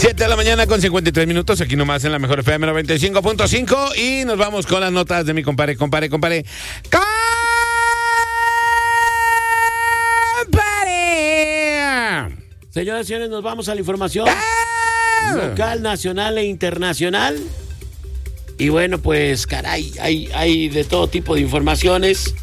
7 de la mañana con 53 minutos, aquí nomás en la mejor FM 95.5 y nos vamos con las notas de mi compadre. Señoras y señores, nos vamos a la información local, nacional e internacional. Y bueno, pues caray, hay de todo tipo de informaciones.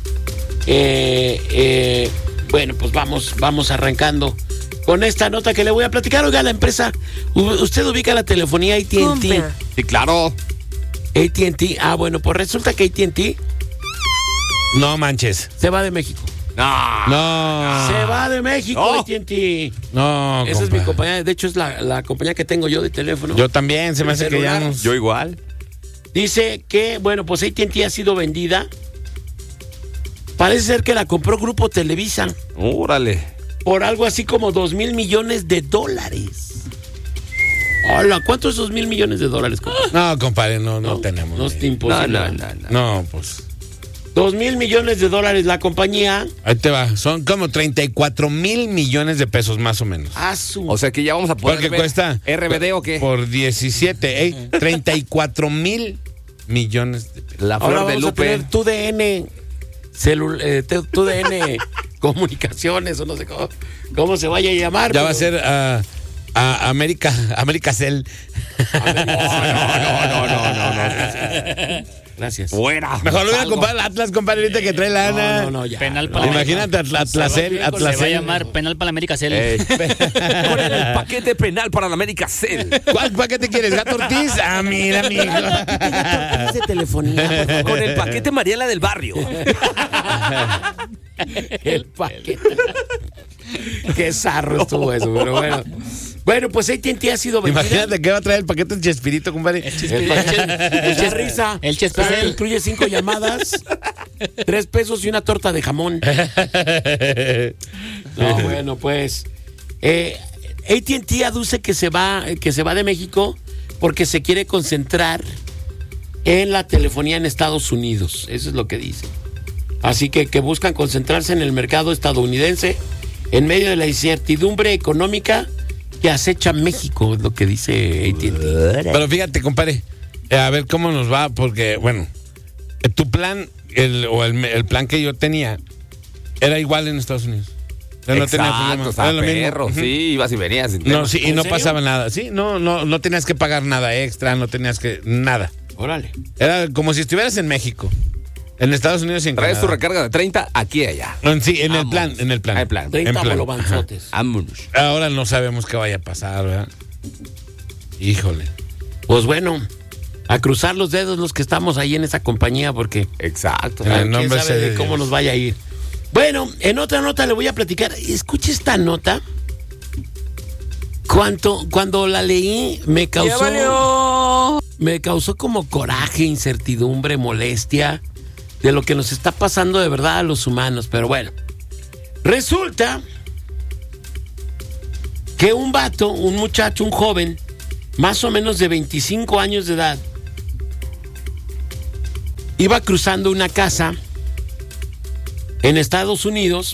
Bueno, pues vamos arrancando con esta nota que le voy a platicar. Oiga, la empresa, usted ubica la telefonía AT&T. Sí, claro. AT&T, bueno, pues resulta que AT&T No manches. se va de México. No. Se va de México, No. AT&T. No, Esa es compa. mi compañía, de hecho es la compañía que tengo yo de teléfono. Yo también, se me hace que ya celular. nos... Yo igual. Dice que, bueno, pues AT&T ha sido vendida. Parece ser que la compró Grupo Televisa Órale. por algo así como $2,000 millones. Hola, ¿cuántos es $2,000 millones, compa? No, compadre, no tenemos. No es imposible. No, pues... $2,000 millones la compañía. Ahí te va, son como 34,000 millones de pesos más o menos. O sea que ya vamos a poder Porque ver cuesta... RBD o qué. Por 17, 34,000 millones de pesos. La Ahora flor de vamos a Lupe. tener TUDN Comunicaciones o no sé cómo se vaya a llamar. Ya va a ser a América Cell. No. Gracias. Fuera. Mejor lo voy a Salgo. comprar al Atlas, compadre, ahorita que trae lana. No, ya. Penal para Imagínate, Atlacel. Se va a llamar penal para la América Cel. Con el paquete penal para la América Cel. ¿Cuál paquete quieres? ¿Gato Ortiz? Ah, mira, mijo. Es de telefonía, por favor. Con el paquete Mariela del Barrio. El paquete. Qué zarro estuvo eso, pero bueno. Bueno, pues AT&T ha sido vendida. Imagínate que va a traer el paquete de Chespirito, compadre. Mucha risa. El Chespirito. Incluye 5 llamadas, $3 y una torta de jamón. No, bueno, pues AT&T aduce que se va de México porque se quiere concentrar en la telefonía en Estados Unidos. Eso es lo que dice. Así que buscan concentrarse en el mercado estadounidense en medio de la incertidumbre económica que acecha México, es lo que dice AT&T. Pero fíjate, compadre, a ver cómo nos va, porque, bueno, tu plan, el plan que yo tenía, era igual en Estados Unidos. O sea, no tenía problema. o sea, Era lo mismo. perro. Ujú. Sí, ibas y venías. sin No, tema. sí, y ¿En no serio? pasaba nada. Sí, no tenías que pagar nada extra, no tenías que... Nada. Órale. Era como si estuvieras en México. En Estados Unidos y en Traes tu Canadá. recarga de 30 aquí y allá. Sí, en el Vamos. plan. En el plan. En plan. 30 plan. bolobanzotes. Vámonos. Ahora no sabemos qué vaya a pasar, ¿verdad? Híjole. Pues bueno, a cruzar los dedos los que estamos ahí en esa compañía porque Exacto. En el quién nombre sabe de de cómo Dios. nos vaya a ir. Bueno, en otra nota le voy a platicar. Escuche esta nota. Cuando la leí me causó como coraje, incertidumbre, molestia de lo que nos está pasando de verdad a los humanos. Pero bueno, resulta que un muchacho, un joven, más o menos de 25 años de edad, iba cruzando una casa en Estados Unidos.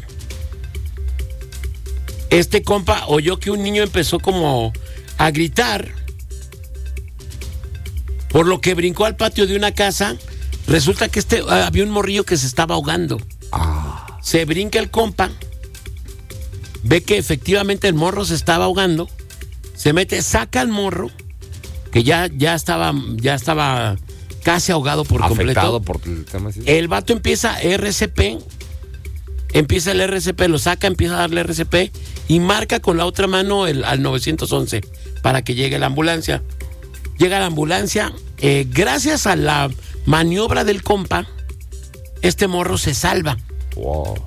Este compa oyó que un niño empezó como a gritar, por lo que brincó al patio de una casa. Resulta que había un morrillo que se estaba ahogando. Se brinca el compa, ve que efectivamente el morro se estaba ahogando, se mete, saca al morro, que ya estaba casi ahogado por Afectado completo. por el tema así. El vato empieza el RCP, lo saca, empieza a darle RCP y marca con la otra mano al 911 para que llegue la ambulancia. Llega la ambulancia, gracias a la maniobra del compa, este morro se salva. Wow.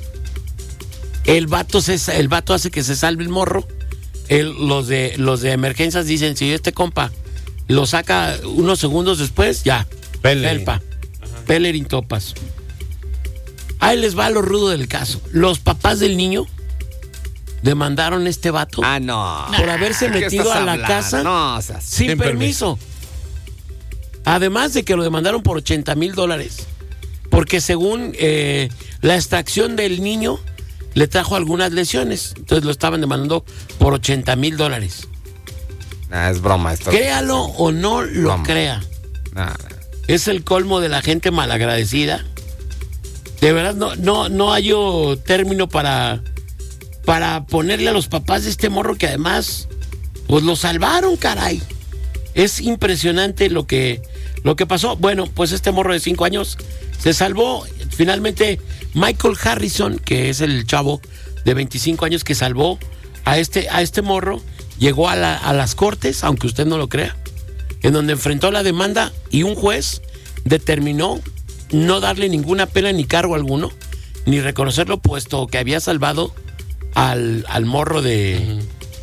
El vato hace que se salve el morro. Los de emergencias dicen, si este compa lo saca unos segundos después, ya, Pellerin. felpa, Pellerin topas. Ahí les va lo rudo del caso. Los papás del niño demandaron a este vato No. por haberse ¿Qué metido estás a la hablando? casa No, o sea, sin Sin permiso. Además de que lo demandaron por $80,000, porque según la extracción del niño le trajo algunas lesiones, entonces lo estaban demandando por $80,000. Es broma esto. Créalo o no lo Broma. crea. Nah. Es el colmo de la gente malagradecida. De verdad, no hallo término para ponerle a los papás de este morro que además, pues lo salvaron, caray. Es impresionante lo que pasó. Bueno, pues este morro de 5 años se salvó. Finalmente, Michael Harrison, que es el chavo de 25 años que salvó a este morro, llegó a las cortes, aunque usted no lo crea, en donde enfrentó la demanda y un juez determinó no darle ninguna pena ni cargo alguno, ni reconocerlo, puesto que había salvado al morro de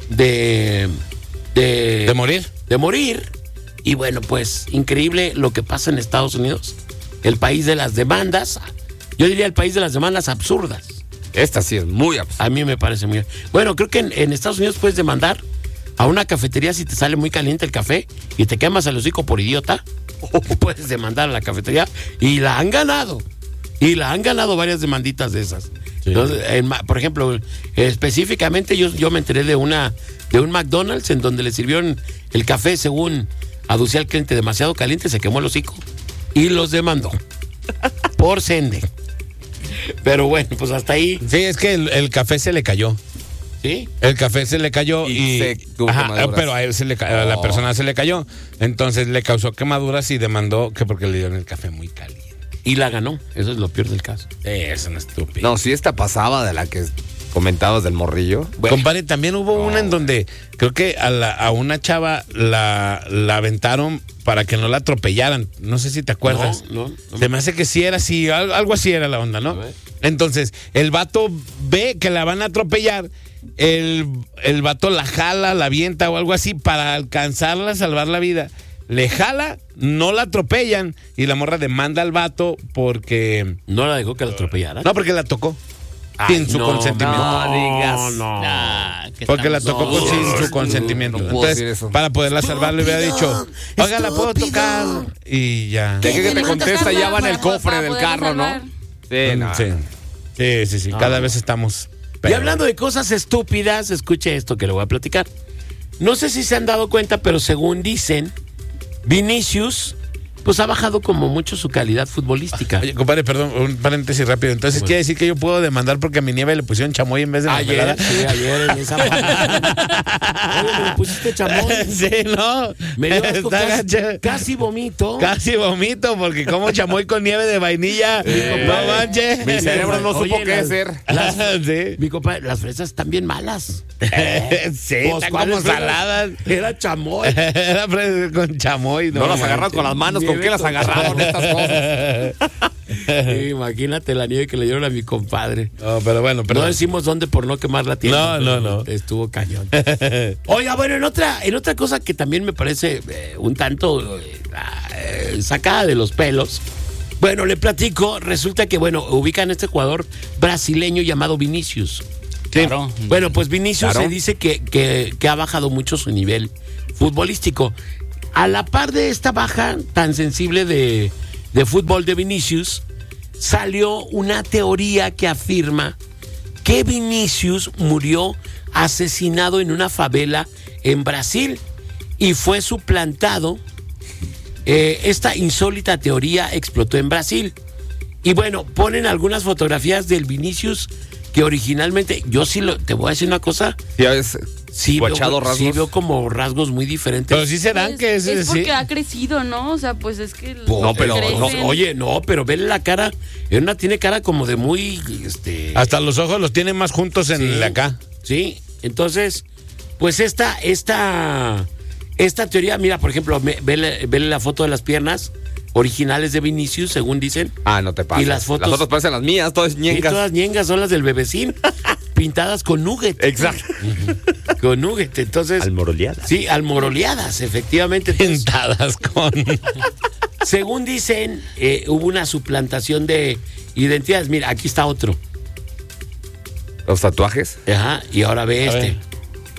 morir. De morir. Y bueno, pues increíble lo que pasa en Estados Unidos, el país de las demandas. Yo diría el país de las demandas absurdas. Esta sí es muy absurda. A mí me parece muy... Bueno, creo que en Estados Unidos puedes demandar a una cafetería si te sale muy caliente el café y te quemas el hocico por idiota. O puedes demandar a la cafetería y la han ganado. Y la han ganado varias demanditas de esas. Sí. Entonces, por ejemplo, específicamente yo me enteré de un McDonald's en donde le sirvieron el café según aducía al cliente demasiado caliente, se quemó el hocico y los demandó por sende. Pero bueno, pues hasta ahí. Sí, es que el café se le cayó. ¿Sí? El café se le cayó y ajá, pero a él a la persona se le cayó. Entonces le causó quemaduras y demandó que porque le dieron el café muy caliente. Y la ganó. Eso es lo peor del caso. Es una estúpida. No, sí, esta pasaba de la que comentabas del morrillo. Bueno. Compadre, también hubo una en donde creo que a una chava la aventaron para que no la atropellaran. No sé si te acuerdas. No. Se me hace que sí era así, algo así era la onda, ¿no? Entonces, el vato ve que la van a atropellar, el vato la jala, la avienta o algo así para alcanzarla, salvar la vida. Le jala, no la atropellan y la morra demanda al vato porque... ¿No la dejó que la atropellara? No, porque la tocó. Sin su consentimiento. No digas. Porque la tocó sin su consentimiento. No puedo decir Entonces, eso. para poderla salvar, le hubiera dicho: oiga, la puedo tocar. Y ya. De que te Tiene contesta, que ya va en el tocarla cofre para del poderla carro, ¿no? salvar. Sí, no. Sí. Cada vez estamos. Y hablando de cosas estúpidas, escuche esto que le voy a platicar. No sé si se han dado cuenta, pero según dicen, Vinicius pues ha bajado como mucho su calidad futbolística. Oye, compadre, perdón, un paréntesis rápido. Entonces, ¿quiere decir que yo puedo demandar porque a mi nieve le pusieron chamoy en vez de mermelada? Ayer en esa Oye, me pusiste chamoy. Sí, no. Me dio asco, Está gacha. casi vomito. Casi vomito porque como chamoy con nieve de vainilla. No manches. Mi cerebro no supo qué hacer. Sí. Mi compadre, las fresas están bien malas. Sí, Pues, están como ¿cuáles fresas? saladas. Era chamoy. Era con chamoy. No las agarras con las manos, ¿con qué las agarraron estas cosas? Imagínate la nieve que le dieron a mi compadre. No, pero bueno, No perdón. decimos dónde por no quemar la tienda. No. Estuvo cañón. Oiga, bueno, en otra cosa que también me parece un tanto sacada de los pelos. Bueno, le platico, resulta que, ubican a este jugador brasileño llamado Vinicius. Claro. Bueno, pues Vinicius Claro. se dice que ha bajado mucho su nivel futbolístico. A la par de esta baja tan sensible de fútbol de Vinicius, salió una teoría que afirma que Vinicius murió asesinado en una favela en Brasil y fue suplantado. Esta insólita teoría explotó en Brasil. Y bueno, ponen algunas fotografías del Vinicius que originalmente, te voy a decir una cosa, Ya ves, sí guachado rasgos. sí veo como rasgos muy diferentes. Pero sí serán Pues, que es porque sí. ha crecido, ¿no? O sea, pues es que No, pero crecen. pero vele la cara, tiene cara como de muy Hasta los ojos los tiene más juntos en Sí. acá. Sí, entonces, pues esta teoría, mira, por ejemplo, vele la foto de las piernas originales de Vinicius, según dicen. Ah, no te pases. Y las fotos- otras parecen las mías, todas Y ñengas. todas ñengas son las del bebecín, pintadas con nugget. Exacto. Con nugget, entonces. Almoroleadas. Sí, almoroleadas, efectivamente. Entonces, Pintadas con. según dicen, hubo una suplantación de identidades. Mira, aquí está otro. Los tatuajes. Ajá, y ahora ve A este. ver.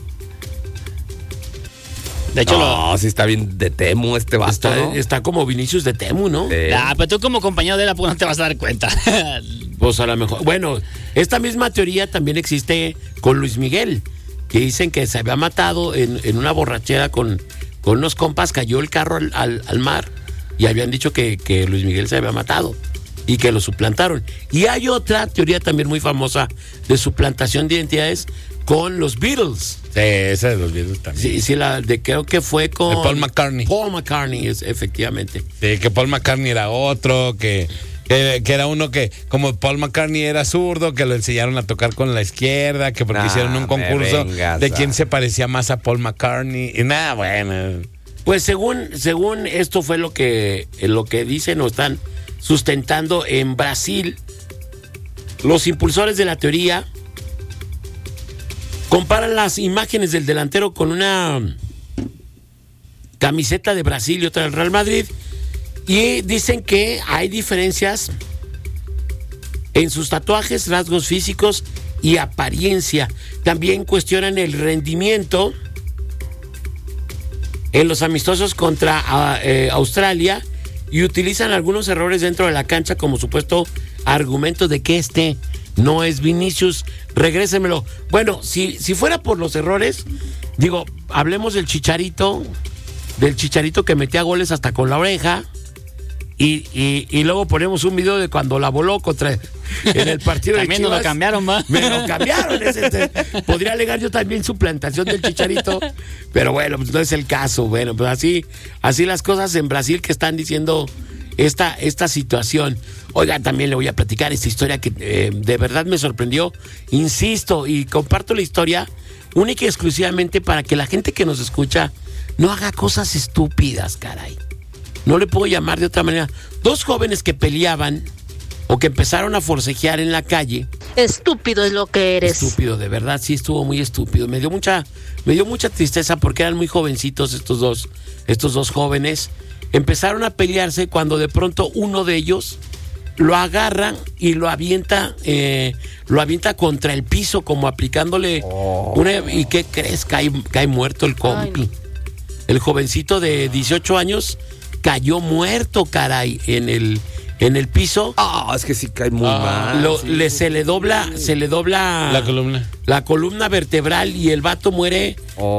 De hecho, No, sí está bien de Temu este vasto, ¿no? Está como Vinicius de Temu, ¿no? pero tú como compañero de él, pues no te vas a dar cuenta. Pues a lo mejor. Bueno, esta misma teoría también existe con Luis Miguel, que dicen que se había matado en una borrachera con unos compas, cayó el carro al mar y habían dicho que Luis Miguel se había matado y que lo suplantaron. Y hay otra teoría también muy famosa de suplantación de identidades con los Beatles. Sí, esa de los Beatles también. Sí, creo que fue con De Paul McCartney. Paul McCartney, efectivamente. Sí, que Paul McCartney era otro, que era uno que, como Paul McCartney era zurdo, que lo enseñaron a tocar con la izquierda, que porque hicieron un concurso de quién se parecía más a Paul McCartney. Y nada, bueno. Pues según esto fue lo que dicen o están sustentando en Brasil, los impulsores de la teoría comparan las imágenes del delantero con una camiseta de Brasil y otra del Real Madrid y dicen que hay diferencias en sus tatuajes, rasgos físicos y apariencia. También cuestionan el rendimiento en los amistosos contra Australia y utilizan algunos errores dentro de la cancha como supuesto argumento de que no es Vinicius, regrésemelo. Bueno, si fuera por los errores, digo, hablemos del Chicharito que metía goles hasta con la oreja y luego ponemos un video de cuando la voló en el partido de También Chivas. nos lo cambiaron, ¿va? Me lo cambiaron. Podría alegar yo también suplantación del Chicharito, pero bueno, pues no es el caso. Bueno, pues así las cosas en Brasil que están diciendo esta situación. Oiga, también le voy a platicar esta historia que de verdad me sorprendió. Insisto, y comparto la historia única y exclusivamente para que la gente que nos escucha no haga cosas estúpidas, caray. No le puedo llamar de otra manera. 2 jóvenes que peleaban o que empezaron a forcejear en la calle. Estúpido es lo que eres. Estúpido, de verdad, sí estuvo muy estúpido. Me dio mucha tristeza porque eran muy jovencitos estos dos jóvenes. Empezaron a pelearse cuando de pronto uno de ellos lo agarra y lo avienta contra el piso como aplicándole ¿y qué crees? Cae muerto el compi. Ay, no. El jovencito de 18 años cayó muerto, caray, en el piso. Es que sí cae muy mal. Se le dobla La columna. la columna vertebral y el vato muere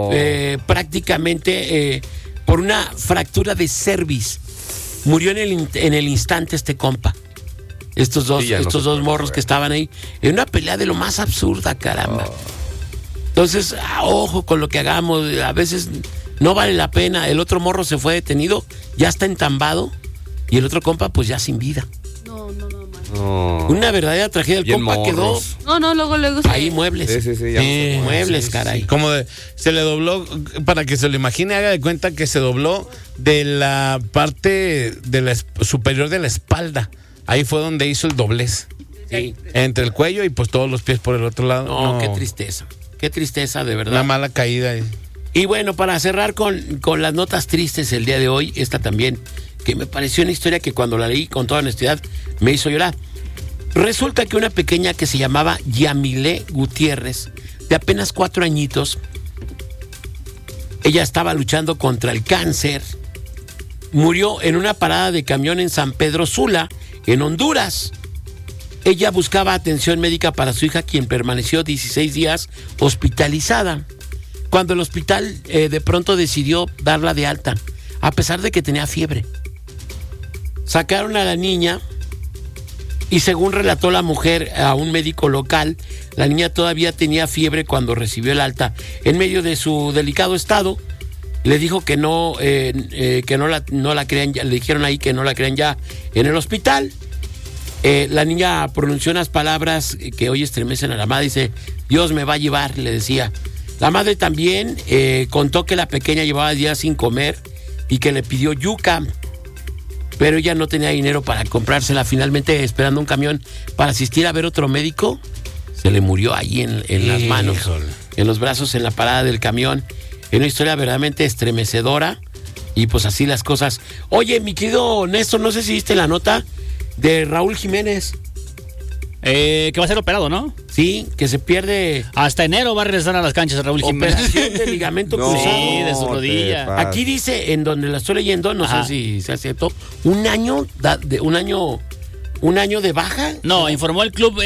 prácticamente por una fractura de cerviz. Murió en el instante este compa. Estos dos morros que estaban ahí en una pelea de lo más absurda, caramba. Entonces, ojo con lo que hagamos. A veces no vale la pena. El otro morro se fue detenido, ya está entambado y el otro compa pues ya sin vida. No, man. No. Una verdadera tragedia. El Bien compa morros. No, luego se... quedó ahí muebles. Sí, ya no se puede. Muebles, caray. Como se le dobló, para que se lo imagine, haga de cuenta que se dobló de la parte superior de la espalda. Ahí fue donde hizo el doblez. Sí. Entre el cuello y pues todos los pies por el otro lado. No, qué tristeza. Qué tristeza, de verdad. Una mala caída. Y bueno, para cerrar con las notas tristes el día de hoy, esta también, que me pareció una historia que cuando la leí con toda honestidad me hizo llorar. Resulta que una pequeña que se llamaba Yamile Gutiérrez, de apenas 4 añitos, ella estaba luchando contra el cáncer, murió en una parada de camión en San Pedro Sula, en Honduras. Ella buscaba atención médica para su hija, quien permaneció 16 días hospitalizada. Cuando el hospital de pronto decidió darla de alta, a pesar de que tenía fiebre. Sacaron a la niña y según relató la mujer a un médico local, la niña todavía tenía fiebre cuando recibió el alta. En medio de su delicado estado, le dijo que no la creían, le dijeron ahí que no la creían ya en el hospital. La niña pronunció unas palabras que hoy estremecen a la madre. Dice: Dios me va a llevar, le decía. La madre también contó que la pequeña llevaba días sin comer y que le pidió yuca, pero ella no tenía dinero para comprársela. Finalmente, esperando un camión para asistir a ver otro médico, se le murió ahí en las manos, en los brazos, en la parada del camión. Es una historia verdaderamente estremecedora y pues así las cosas. Oye, mi querido Néstor, no sé si viste la nota de Raúl Jiménez. Que va a ser operado, ¿no? Sí, que se pierde. Hasta enero va a regresar a las canchas Raúl Jiménez. Operación de ligamento cruzado. Sí, de su rodilla. Aquí dice, en donde la estoy leyendo, no Ajá. sé si sea cierto, un año ¿Un año de baja? No, informó el club,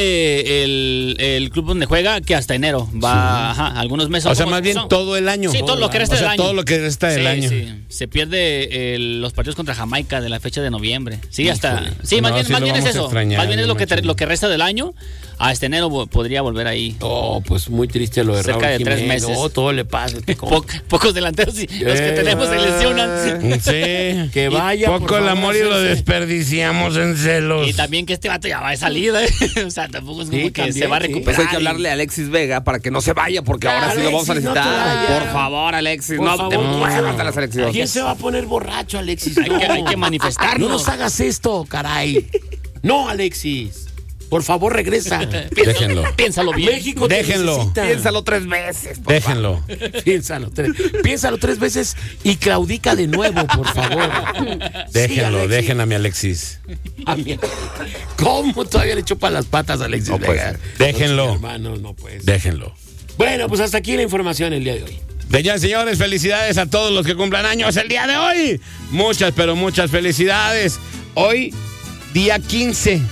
el club donde juega que hasta enero va, algunos meses. O sea, más bien todo el año. Sí, todo lo que resta del año. Todo lo que resta del año. Sí. Se pierde los partidos contra Jamaica de la fecha de noviembre. Sí, hasta. Sí, No, más bien, sí más lo bien es vamos a eso. extrañar, Más bien es machín. lo que resta del año. Hasta enero podría volver ahí. Oh, pues muy triste lo de Cerca Raúl de 3 Jiménez. meses. No, todo le pasa. Pocos delanteros y los que tenemos se lesionan. Sí. Que vaya. por Poco el favor, amor y lo hacerse. desperdiciamos en celos. Y también que este vato ya va de salida. O sea, tampoco es como Sí, que también, se va a sí. recuperar. Pues hay que hablarle a Alexis Vega para que no se vaya, porque ahora sí lo vamos a Alexis, no te necesitar. vayas. Por favor, Alexis, Por no favor, te muevas de la selección. ¿Quién se va a poner borracho, Alexis? Hay que manifestarnos. No nos hagas esto, caray. No, Alexis. Por favor, regresa. Déjenlo. Piénsalo bien. México te Déjenlo. necesita. Piénsalo 3 veces. Déjenlo. Piénsalo 3 veces y claudica de nuevo, por favor. Déjenlo, Alexis. dejen a mi Alexis. A mí- ¿Cómo todavía le chupa las patas a Alexis No puede Vega? ser. Déjenlo. No, hermano, no puede ser. Déjenlo. Bueno, pues hasta aquí la información el día de hoy. Señoras y señores, felicidades a todos los que cumplan años el día de hoy. Muchas, pero muchas felicidades. Hoy, día 15.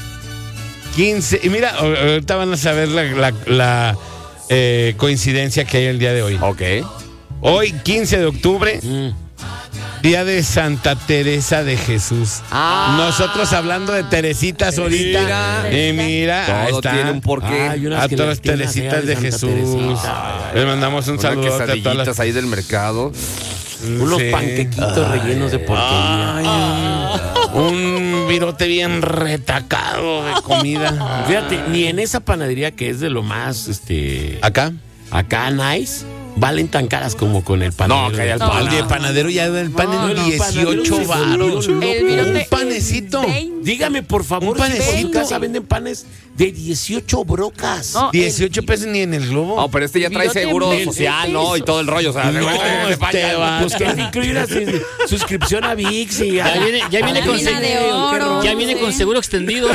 15. Y mira, ahorita van a saber la coincidencia que hay el día de hoy. Ok. Hoy, 15 de octubre, día de Santa Teresa de Jesús. Nosotros hablando de Teresitas ahorita. Mira, ahí Todo está. tiene un porqué. Ay, unas A todas las gelatinas, Teresitas de Santa Jesús. Teresita. Les mandamos un Unas saludo a todas quesadillitas las. ahí del mercado. Unos Sí. panquequitos rellenos de porquería. Un virote bien retacado de comida. Fíjate, ni en esa panadería que es de lo más, ¿Acá? acá nice, valen tan caras como con el panadero. No, que hay al No. El de panadero ya el pan No, en no, el 18 panadero varos. se volvió El virote Un panecito. en 20. Dígame, por favor, Un panecito. si en su casa venden panes de 18 brocas. No, 18 pesos ni en el globo. No, pero este ya trae Virote seguro en social, ¿no? Y todo el rollo. O sea, No, Pues que hay que incluir así, suscripción a VIX y Ya viene con Lámina de oro. ya viene con Sí. seguro extendido.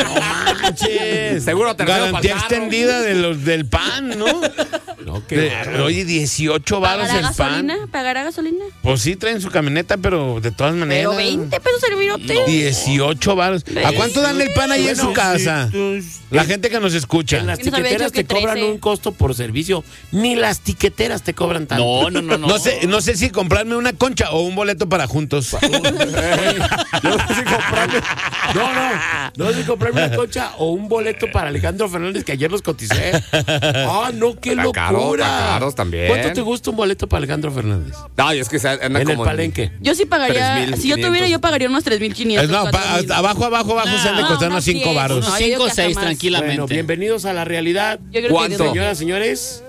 manches. Seguro tercero Garantía pa'l carro. extendida de los del pan, ¿no? No, qué bárbaro. Oye, 18 varos ¿Pagará el pan. gasolina? ¿Pagará gasolina? Pues sí, traen su camioneta, pero de todas maneras. Pero 20 pesos el virote. 18 varos. ¿A cuánto dan el pan ahí en su casa? La gente que nos escucha. En las Yo no sabía tiqueteras yo que te cobran 13. un costo por servicio. Ni las tiqueteras te cobran tanto. No. No sé si comprarme una concha o un boleto para juntos. No sé si comprarme una concha o un boleto para Alejandro Fernández, que ayer los coticé. Ah, no, qué Está locura. caro, está caros también. ¿Cuánto te gusta un boleto para Alejandro Fernández? No, y es que se anda En el como Palenque. Yo sí pagaría, 3,500. si yo tuviera, yo pagaría unos 3,500. No, 4,000. abajo se han de No, costar no unos 5 pienso. varos. No, yo digo 5 o que hasta 6 más. tranquilamente. Bueno, bienvenidos a la realidad. Yo creo que ¿Cuánto? Dios- Señoras, señores,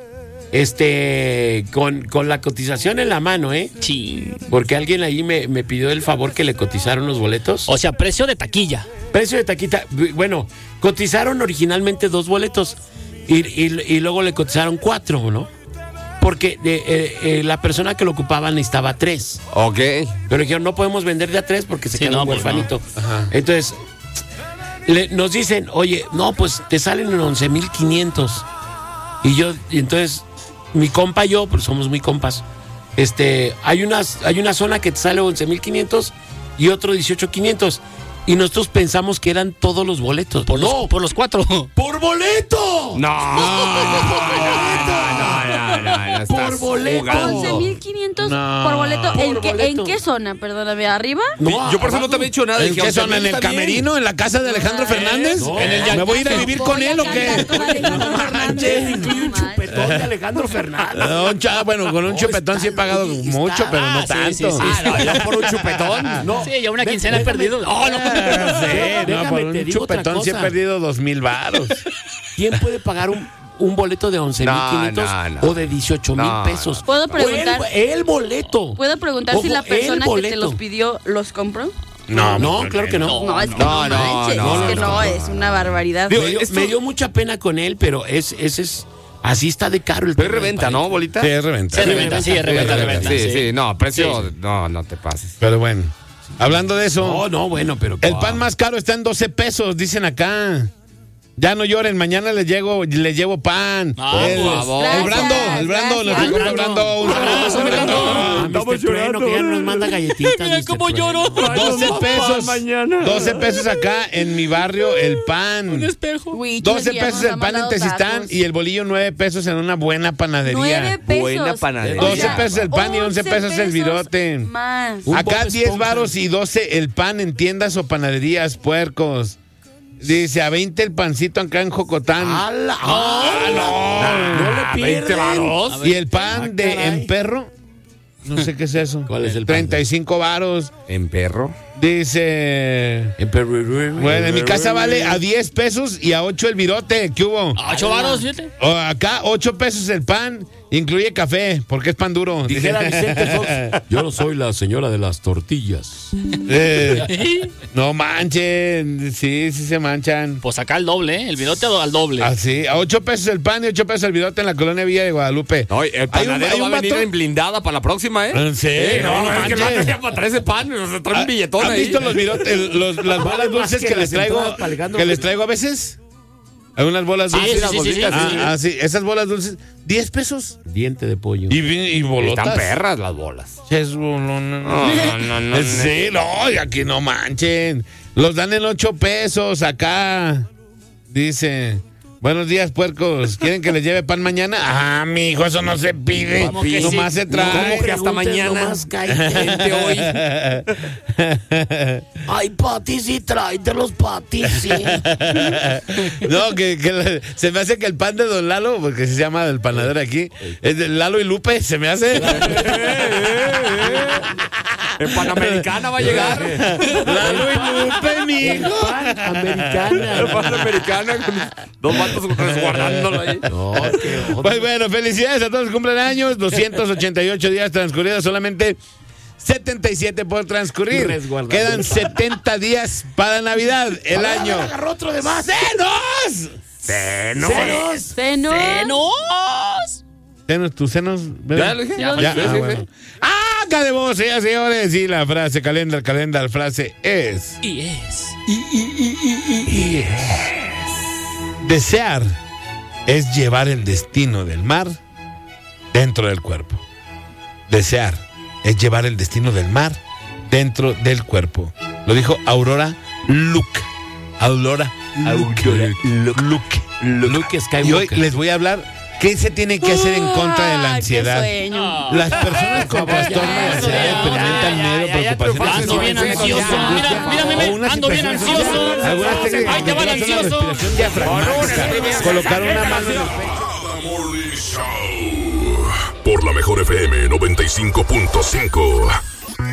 con la cotización en la mano, ¿eh? Sí. Porque alguien ahí me pidió el favor que le cotizaron los boletos. O sea, precio de taquilla. Precio de taquita. Bueno, cotizaron originalmente 2 boletos y luego le cotizaron 4, ¿no? Porque la persona que lo ocupaba necesitaba 3. Ok. Pero dijeron, no podemos vender de a 3 porque se Sí, queda no, un pues huerfanito. Entonces, nos dicen, oye, no, pues te salen en 11,500. Y entonces, mi compa y yo, pues somos muy compas, hay una zona que te sale 11,500 y otro 18,500. Y nosotros pensamos que eran todos los boletos. Por los 4. ¡Por boleto! No. No, Por boleto. 11,500 No. por boleto. ¿En Por qué, boleto. ¿En qué zona? Perdóname, ¿arriba? Yo por eso no te había dicho nada. ¿En Dije, qué o sea, son? ¿En el está bien. camerino? ¿En la casa de Alejandro Fernández? No. ¿Me voy a ir a vivir con él o qué? Incluye un chupetón de Alejandro Fernández. No, bueno, con un chupetón sí he pagado mucho, pero no sí, tanto. sí, sí. No, yo por un chupetón. No. Sí, ya una quincena he perdido. Sí, no, Déjame, por te un digo otra chupetón sí he cosa. perdido 2,000 varos. ¿Quién puede pagar un boleto de 11,500 No. o de 18,000 No, pesos? ¿Puedo preguntar? O el boleto. ¿Puedo preguntar si Ojo, la el persona que boleto. te los pidió los compró? No, claro que no. No, es que No, no, no, manches, no, es que no, no, es una barbaridad. Digo, Me dio mucha pena con él, pero así está de caro el Pero es tema del reventa, palenque. ¿no, bolita? Sí, es reventa. Sí, reventa, sí, reventa. Sí, no, precio, no te pases. Pero bueno, hablando de eso, No, bueno, pero... el pan más caro está en 12 pesos, dicen acá. Ya no lloren, mañana les llevo pan. Ah, el, por favor. el Brando, Gracias, nuestro gracias. compa Brando. Un abrazo, Brando. Estamos Mr. Trueno, que ya nos manda galletitas. Mira Mr. cómo Trueno. lloro. 12 pesos. mañana. 12 pesos acá en mi barrio, el Un pan. espejo. Huicho, 12 sí, ya pesos nos el ha pan en mandado Tezistán tacos. y el bolillo 9 pesos en una buena 9 panadería. pesos. Buena panadería. 12 pesos el pan y 11 pesos el virote. Más. Un Acá Bob 10 Esponja. varos y 12 el pan en tiendas o panaderías, puercos. Dice, a 20 el pancito acá en Jocotán. ¡Hala! no! No le 20 pierden. varos. Y el pan de caray. Emperro, no sé qué es eso. ¿Cuál es el pan? 35 varos. En perro. Dice, bueno, en mi casa vale a 10 pesos y a 8 el virote. ¿Qué hubo? 8 varos, fíjate. O acá 8 pesos el pan, incluye café, porque es pan duro. Dijera Vicente Fox, yo no soy la señora de las tortillas. No manchen, sí se manchan. Pues acá al doble, ¿eh? El virote al doble. Así, a 8 pesos el pan y 8 pesos el virote en la colonia Villa de Guadalupe. No, el panadero va a venir en blindada para la próxima, ¿eh? Sí, no, es que el vato manches. ya para traer ese pan, se trae un billetón ¿Han ahí. visto los virotes, las bolas dulces que que les las traigo? entradas para Alejandro. Que les traigo a veces. Hay unas bolas Sí, dulces. sí. Sí, esas bolas dulces, 10 pesos. Diente de pollo. Y bolotas. Están perras las bolas. Es bolona. No. Sí, no, y aquí no manchen. Los dan en 8 pesos acá. Dice, buenos días, puercos. ¿Quieren que les lleve pan mañana? Ah, mijo, eso no se pide. ¿Cómo que Nomás sí? se trae. ¿Cómo que hasta mañana? Nomás cállate hoy. Ay, Pati, sí, tráete los Pati, sí. No, se me hace que el pan de Don Lalo, porque se llama el panadero aquí, es de Lalo y Lupe, se me hace. En Panamericana va a llegar. Lalo y Lupe, mijo. Pan americana. En Panamericana con dos vatos resguardándolo ahí. No, qué onda. Pues bueno, felicidades a todos los que cumplen años, 288 días transcurridos, solamente 77 por transcurrir. Resguardando. Quedan 70 días para Navidad, el año. Agarró otro de más. ¡Senos! Cenos. Senos, tus senos. ¿verdad? ¿Ya lo dije? Ya, Sí, ah, sí, bueno. sí. ¡Ah, de voz, señores! Y la frase, calendar, la frase es... Y es. Desear es llevar el destino del mar dentro del cuerpo. Desear es llevar el destino del mar dentro del cuerpo. Lo dijo Aurora Luke. Aurora Luke. Luke Skywalker. Y hoy les voy a hablar qué se tiene que hacer en contra de la ansiedad. Qué sueño. Las personas con trastorno de ansiedad experimentan miedo, preocupación. Ando bien ansioso. Mírame, ando bien ansioso. Algunas técnicas Ahí te va el son la ansioso. respiración diafragmática. Colocar una mano en el The Morning Show. Por la mejor FM 95.5.